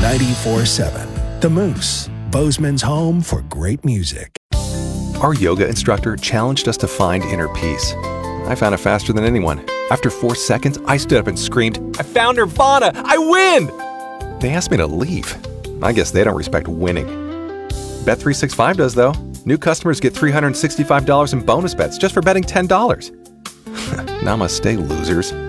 94.7 The Moose, Bozeman's home for great music. Our yoga instructor challenged us to find inner peace. I found it faster than anyone. After 4 seconds, I stood up and screamed, "I found Nirvana! I win!" They asked me to leave. I guess they don't respect winning. Bet365 does, though. New customers get $365 in bonus bets just for betting $10. Namaste, losers.